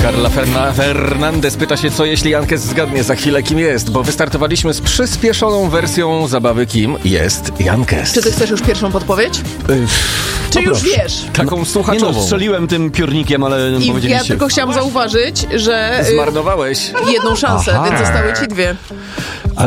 Carla Fernandez pyta się, co jeśli Jankes zgadnie za chwilę, kim jest, bo wystartowaliśmy z przyspieszoną wersją zabawy, kim jest Jankes. Czy ty chcesz już pierwszą podpowiedź? Czy już wiesz? Taką słuchaczową. Nie no, strzeliłem tym piórnikiem, ale I powiedzieliście. ja tylko chciałam zauważyć, że Zmarnowałeś. jedną szansę, więc zostały ci dwie.